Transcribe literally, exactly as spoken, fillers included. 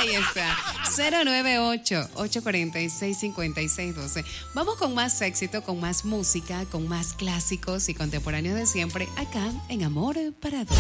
Ahí está. cero nueve ocho, ocho cuatro seis, cinco seis uno dos. Vamos con más éxito, con más música, con más clásicos y contemporáneos de siempre, acá en Amor para Dos.